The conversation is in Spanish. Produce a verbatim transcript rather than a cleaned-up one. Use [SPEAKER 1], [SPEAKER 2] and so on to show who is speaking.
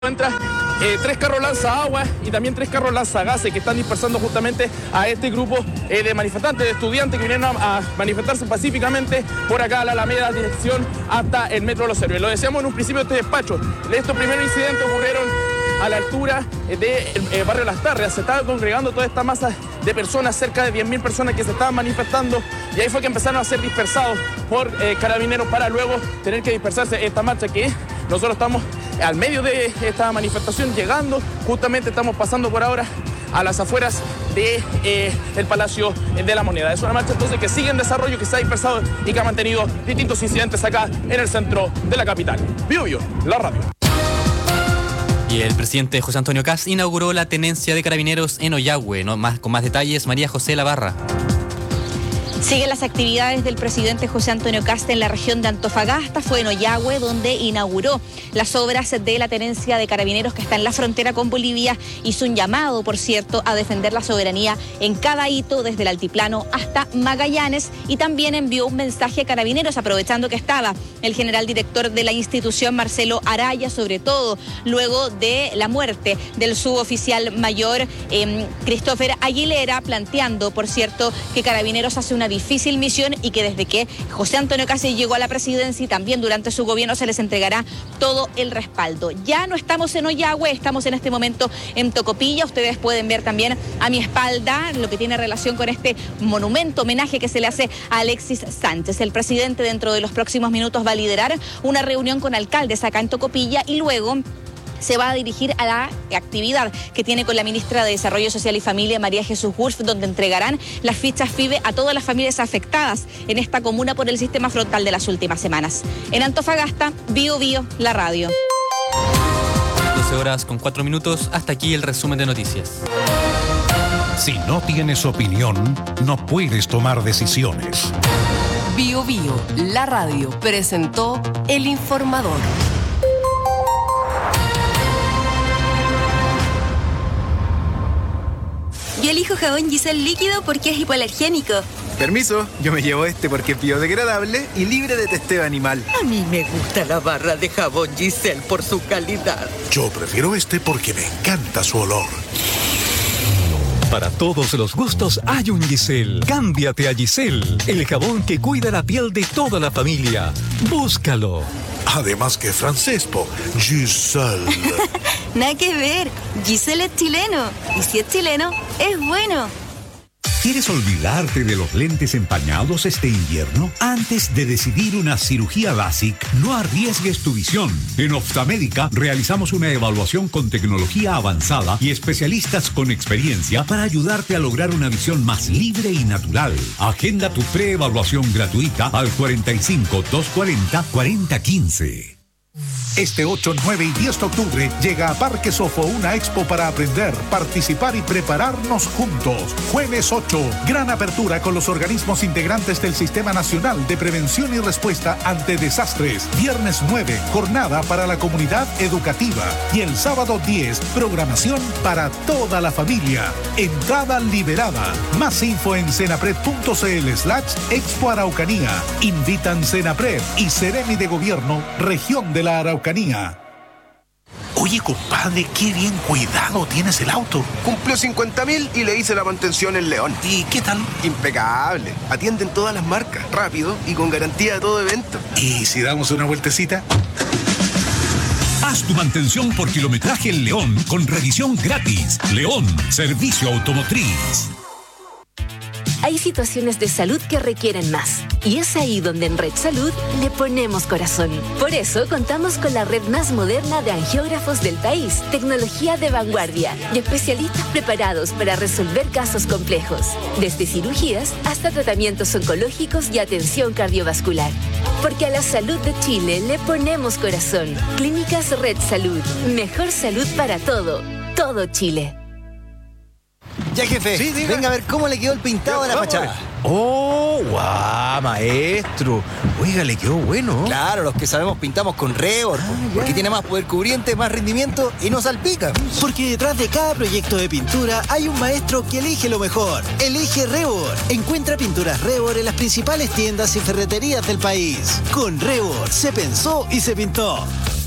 [SPEAKER 1] encuentra eh, tres carros lanza agua y también tres carros lanza gases que están dispersando justamente a este grupo eh, de manifestantes, de estudiantes que vinieron a, a manifestarse pacíficamente por acá a la Alameda, dirección hasta el Metro Los Héroes. Lo decíamos en un principio de este despacho, estos primeros incidentes ocurrieron a la altura del eh, barrio Las Tarrias. Se estaba congregando toda esta masa de personas, cerca de diez mil personas que se estaban manifestando, y ahí fue que empezaron a ser dispersados por eh, carabineros para luego tener que dispersarse esta marcha que nosotros estamos al medio de esta manifestación llegando, justamente estamos pasando por ahora a las afueras de, eh, del Palacio de la Moneda. Es una marcha entonces que sigue en desarrollo, que se ha dispersado y que ha mantenido distintos incidentes acá en el centro de la capital. Bio Bio, la radio.
[SPEAKER 2] Y el presidente José Antonio Kast inauguró la tenencia de carabineros en Ollagüe. ¿No? Más, con más detalles, María José Lavarra.
[SPEAKER 3] Siguen las actividades del presidente José Antonio Kast en la región de Antofagasta. Fue en Ollagüe donde inauguró las obras de la tenencia de carabineros que está en la frontera con Bolivia. Hizo un llamado, por cierto, a defender la soberanía en cada hito, desde el altiplano hasta Magallanes, y también envió un mensaje a carabineros, aprovechando que estaba el general director de la institución, Marcelo Araya, sobre todo luego de la muerte del suboficial mayor eh, Christopher Aguilera, planteando, por cierto, que carabineros hace una difícil misión y que desde que José Antonio Kast llegó a la presidencia y también durante su gobierno se les entregará todo el respaldo. Ya no estamos en Ollagüe, estamos en este momento en Tocopilla. Ustedes pueden ver también a mi espalda lo que tiene relación con este monumento, homenaje que se le hace a Alexis Sánchez. El presidente dentro de los próximos minutos va a liderar una reunión con alcaldes acá en Tocopilla y luego se va a dirigir a la actividad que tiene con la ministra de Desarrollo Social y Familia, María Jesús Wulf, donde entregarán las fichas F I B E a todas las familias afectadas en esta comuna por el sistema frontal de las últimas semanas. En Antofagasta, Bio Bio, la radio.
[SPEAKER 2] doce horas con cuatro minutos, hasta aquí el resumen de noticias.
[SPEAKER 4] Si no tienes opinión, no puedes tomar decisiones.
[SPEAKER 5] Bio Bio, la radio, presentó El Informador.
[SPEAKER 6] Yo elijo jabón Giselle líquido porque es hipoalergénico.
[SPEAKER 7] Permiso, yo me llevo este porque es biodegradable y libre de testeo animal.
[SPEAKER 8] A mí me gusta la barra de jabón Giselle por su calidad.
[SPEAKER 4] Yo prefiero este porque me encanta su olor.
[SPEAKER 9] Para todos los gustos hay un Giselle. Cámbiate a Giselle, el jabón que cuida la piel de toda la familia. Búscalo.
[SPEAKER 4] Además que francés, po. Giselle.
[SPEAKER 6] Nada que ver. Giselle es chileno. Y si es chileno, es bueno.
[SPEAKER 10] ¿Quieres olvidarte de los lentes empañados este invierno? Antes de decidir una cirugía LASIK, no arriesgues tu visión. En Optamédica realizamos una evaluación con tecnología avanzada y especialistas con experiencia para ayudarte a lograr una visión más libre y natural. Agenda tu preevaluación gratuita al cuarenta y cinco, doscientos cuarenta, cuarenta quince.
[SPEAKER 4] Este ocho, nueve y diez de octubre llega a Parque Sofo una expo para aprender, participar y prepararnos juntos. Jueves ocho, gran apertura con los organismos integrantes del Sistema Nacional de Prevención y Respuesta ante Desastres. Viernes nueve, jornada para la comunidad educativa. Y el sábado diez, programación para toda la familia. Entrada liberada. Más info en senapred.cl slash Expo Araucanía. Invitan Senapred y Seremi de Gobierno, Región de la Araucanía. Oye, compadre, qué bien cuidado tienes el auto.
[SPEAKER 7] Cumplió cincuenta mil y le hice la mantención en León.
[SPEAKER 4] ¿Y qué tal?
[SPEAKER 7] Impecable. Atienden todas las marcas, rápido y con garantía de todo evento.
[SPEAKER 4] ¿Y si damos una vueltecita?
[SPEAKER 10] Haz tu mantención por kilometraje en León con revisión gratis. León, servicio automotriz.
[SPEAKER 11] Hay situaciones de salud que requieren más. Y es ahí donde en Red Salud le ponemos corazón. Por eso contamos con la red más moderna de angiógrafos del país, tecnología de vanguardia y especialistas preparados para resolver casos complejos, desde cirugías hasta tratamientos oncológicos y atención cardiovascular. Porque a la salud de Chile le ponemos corazón. Clínicas Red Salud. Mejor salud para todo. Todo Chile.
[SPEAKER 12] Ya, jefe, sí, venga a ver cómo le quedó el pintado de la fachada.
[SPEAKER 13] ¡Oh, guau, maestro! Oiga, le quedó bueno.
[SPEAKER 12] Claro, los que sabemos pintamos con Rebor, ah, porque tiene más poder cubriente, más rendimiento y no salpica.
[SPEAKER 13] Porque detrás de cada proyecto de pintura hay un maestro que elige lo mejor. Elige Rebor. Encuentra pinturas Rebor en las principales tiendas y ferreterías del país. Con Rebor se pensó y se pintó.